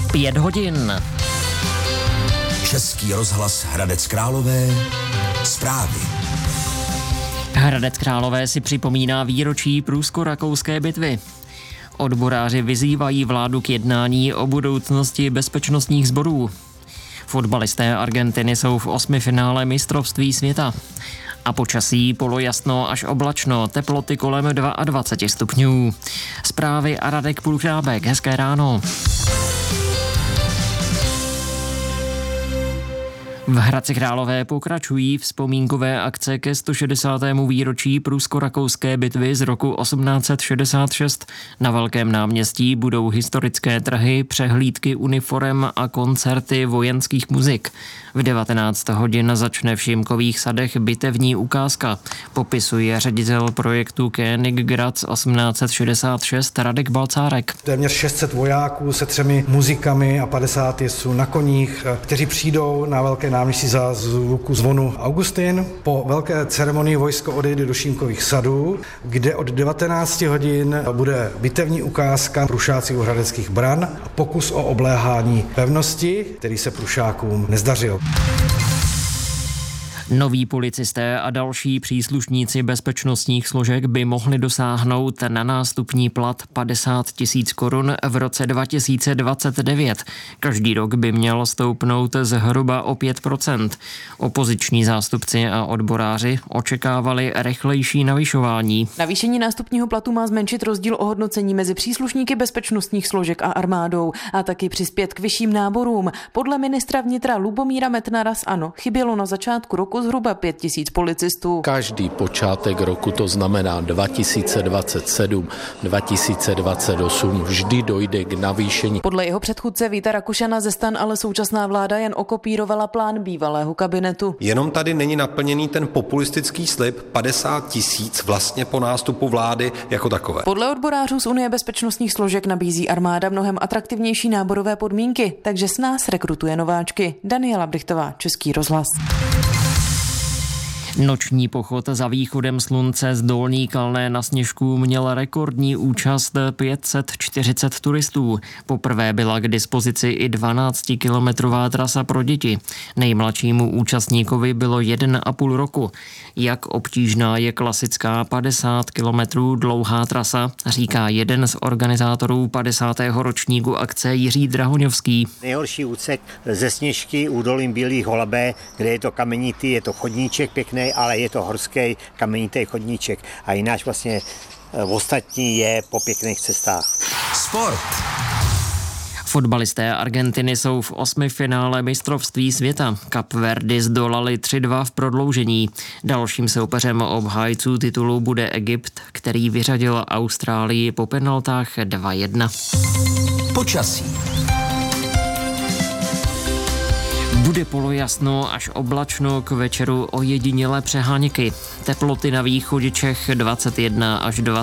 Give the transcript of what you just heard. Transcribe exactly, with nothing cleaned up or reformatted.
Pět hodin. Český rozhlas Hradec Králové. Zprávy. Hradec Králové si připomíná výročí průsko-rakouské bitvy. Odboráři vyzývají vládu k jednání o budoucnosti bezpečnostních sborů. Fotbalisté Argentiny jsou v osmifinále mistrovství světa. A počasí polojasno až oblačno, teploty kolem dvacet dva stupňů. Zprávy a Radek Půlžábek, hezké ráno. V Hradci Králové pokračují vzpomínkové akce ke sto šedesátému výročí průsko-rakouské bitvy z roku osmnáct set šedesát šest. Na Velkém náměstí budou historické trhy, přehlídky uniforem a koncerty vojenských muzik. V devatenáct hodin začne v Šimkových sadech bitevní ukázka. Popisuje ředitel projektu Koenig Graz osmnáct set šedesát šest Radek Balcárek. Téměř šest set vojáků se třemi muzikami a padesát jezdců na koních, kteří přijdou na Velké náměstí za zvuku zvonu Augustin. Po velké ceremonii vojsko odejde do Šimkových sadů, kde od devatenáct hodin bude bitevní ukázka prušáci u hradeckých bran a pokus o obléhání pevnosti, který se prušákům nezdařil. Noví policisté a další příslušníci bezpečnostních složek by mohli dosáhnout na nástupní plat padesát tisíc korun v roce dva tisíce dvacet devět. Každý rok by měl stoupnout zhruba o pět procent. Opoziční zástupci a odboráři očekávali rychlejší navyšování. Navýšení nástupního platu má zmenšit rozdíl ohodnocení mezi příslušníky bezpečnostních složek a armádou a taky přispět k vyšším náborům. Podle ministra vnitra Lubomíra Metnara z ANO chybělo na začátku roku zhruba pět tisíc policistů. Každý počátek roku, to znamená dva tisíce dvacet sedm, dva tisíce dvacet osm, vždy dojde k navýšení. Podle jeho předchůdce Víta Rakušana ze STAN ale současná vláda jen okopírovala plán bývalého kabinetu. Jenom tady není naplněný ten populistický slib padesát tisíc vlastně po nástupu vlády jako takové. Podle odborářů z Unie bezpečnostních složek nabízí armáda mnohem atraktivnější náborové podmínky, takže s nás rekrutuje nováčky. Daniela Brichtová, Český rozhlas. Noční pochod za východem slunce z Dolní Kalné na Sněžku měl rekordní účast pět set čtyřicet turistů. Poprvé byla k dispozici i dvanáctikilometrová trasa pro děti. Nejmladšímu účastníkovi bylo jeden a půl roku. Jak obtížná je klasická padesát kilometrů dlouhá trasa, říká jeden z organizátorů padesátého ročníku akce Jiří Drahoňovský. Nejhorší úsek ze Sněžky údolím Bílých Holabé, kde je to kamenitý, je to chodníček pěkný, ale je to horský kamenitý chodníček. A jináč vlastně ostatní je po pěkných cestách. Sport. Fotbalisté Argentiny jsou v osmifinále mistrovství světa. Kapverdy zdolali tři dva v prodloužení. Dalším soupeřem obhájců titulu bude Egypt, který vyřadil Austrálii po penaltách dva jedna. Počasí. Bude polojasno až oblačno, k večeru ojedinělé přeháněky. Teploty na východě Čech dvacet jedna až dvacet